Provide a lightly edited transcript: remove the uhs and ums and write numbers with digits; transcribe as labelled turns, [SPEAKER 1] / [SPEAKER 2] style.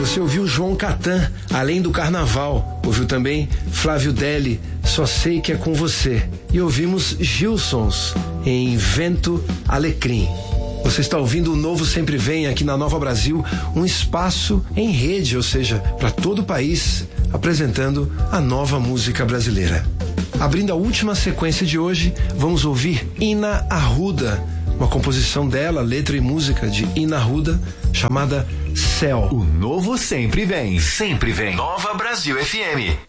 [SPEAKER 1] Você ouviu João Catan, Além do Carnaval. Ouviu também Flávio Deli, Só Sei Que É Com Você. E ouvimos Gilsons, em Vento Alecrim. Você está ouvindo o Novo Sempre Vem aqui na Nova Brasil, um espaço em rede, ou seja, para todo o país, apresentando a nova música brasileira. Abrindo a última sequência de hoje, vamos ouvir Ina Arruda, uma composição dela, letra e música de Ina Arruda, chamada Céu.
[SPEAKER 2] O Novo Sempre Vem. Sempre vem. Nova Brasil FM.